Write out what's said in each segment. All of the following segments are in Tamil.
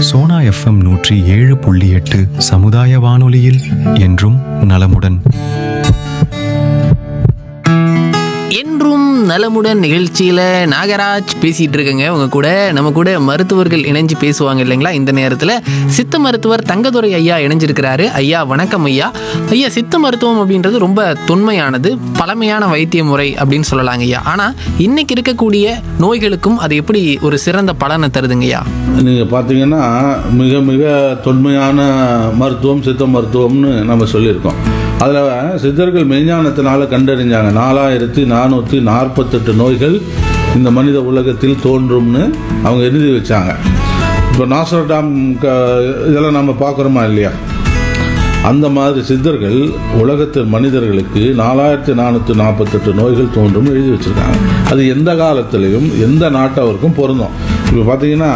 சோனா FM 107.8 சமுதாய வானொலியில் என்றும் நலமுடன். என்றும் நலமுடன் நிகழ்ச்சியில் நாகராஜ் பேசிகிட்டு இருக்கேங்க. உங்க கூட நம்ம கூட மருத்துவர்கள் இணைஞ்சு பேசுவாங்க இல்லைங்களா. இந்த நேரத்தில் சித்த மருத்துவர் தங்கதுரை ஐயா இணைஞ்சிருக்கிறாரு. ஐயா வணக்கம் ஐயா. ஐயா, சித்த மருத்துவம் அப்படின்றது ரொம்ப தொன்மையானது, பழமையான வைத்திய முறை அப்படின்னு சொல்லலாங்க ஐயா. ஆனால் இன்னைக்கு இருக்கக்கூடிய நோய்களுக்கும் அது எப்படி ஒரு சிறந்த பலனை தருதுங்க ஐயா? நீங்கள் பார்த்தீங்கன்னா மிக மிக தொன்மையான மருத்துவம் சித்த மருத்துவம்னு நம்ம சொல்லியிருக்கோம். அதில் சித்தர்கள் மெய்ஞானத்தினால கண்டறிஞ்சாங்க 4448 நோய்கள் இந்த மனித உலகத்தில் தோன்றும்னு அவங்க எழுதி வச்சாங்க. இப்போ நாஸ்ட்ராடாம் இதெல்லாம் நம்ம பார்க்குறோமா இல்லையா? அந்த மாதிரி சித்தர்கள் உலகத்தில் மனிதர்களுக்கு 4448 நோய்கள் தோன்றும் எழுதி வச்சுருக்காங்க. அது எந்த காலத்திலையும் எந்த நாட்டவருக்கும் பொருந்தும். இப்போ பார்த்தீங்கன்னா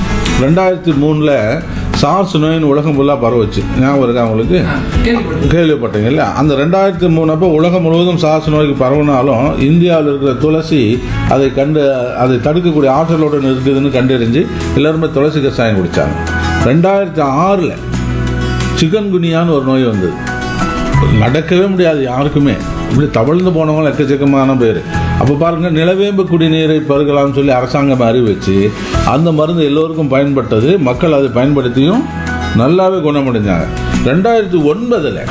2003 சார்ஸ் நோயின் உலகம் ஃபுல்லாக பரவச்சு. ஞாபகம் இருக்கா உங்களுக்கு? கேள்விப்பட்டீங்கல்ல? அந்த 2003 அப்போ உலகம் முழுவதும் சார்ஸ் நோய்க்கு பரவினாலும் இந்தியாவில் இருக்கிற துளசி அதை தடுக்கக்கூடிய ஆற்றலோடு இருக்குதுன்னு கண்டறிஞ்சு எல்லாருமே துளசி கஷாயம் குடித்தாங்க. 2006 சிக்கன்குனியான்னு ஒரு நோய் வந்தது. நடக்கவே முடியாது யாருக்குமே. இப்படி தவழ்ந்து போனவங்க எக்கச்சக்கமான பேர். அப்போ பாருங்கள், நிலவேம்பு குடிநீரை பருகலாம்னு சொல்லி அரசாங்கம் அறிவிச்சு அந்த மருந்து எல்லோருக்கும் பயன்பட்டது. மக்கள் அதை பயன்படுத்தியும் நல்லாவே குணமடைஞ்சாங்க. 2009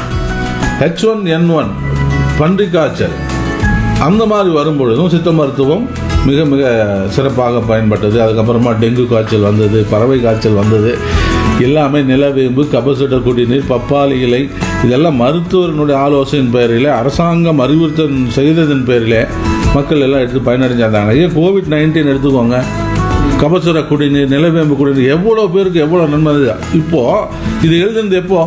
H1N1 பன்றி காய்ச்சல் அந்த மாதிரி வரும்பொழுதும் சித்த மருத்துவம் மிக மிக சிறப்பாக பயன்பட்டது. அதுக்கப்புறமா டெங்கு காய்ச்சல் வந்தது, பறவை காய்ச்சல் வந்தது. எல்லாமே நிலவேம்பு, கபசுட குடிநீர், பப்பாளி இலை, இதெல்லாம் மருத்துவர்களுடைய ஆலோசனையின் பேரில் அரசாங்கம் அறிவுறுத்தல் செய்ததன் பேரில் மக்கள் எல்லாம் எடுத்து பயனடைஞ்சாங்க. ஏன் COVID-19 எடுத்துக்கோங்க, கபசுர குடிநீர், நிலவேம்பு குடிநீர் எவ்வளோ பேருக்கு எவ்வளோ நன்மை. இப்போது இது எழுதுனது எப்போ?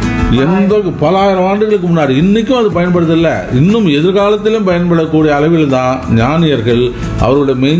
பல ஆயிரம் ஆண்டுகளுக்கு முன்னாடி. இன்னைக்கும் அது பயன்படுத்தல. இன்னும் எதிர்காலத்திலும் பயன்படக்கூடிய அளவில் தான் ஞானியர்கள் அவருடைய மெயின்